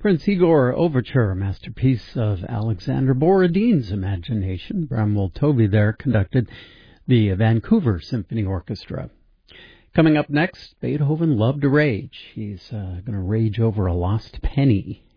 Prince Igor Overture, a masterpiece of Alexander Borodin's imagination. Bramwell Tovey there conducted the Vancouver Symphony Orchestra. Coming up next, Beethoven loved to rage. He's going to rage over a lost penny.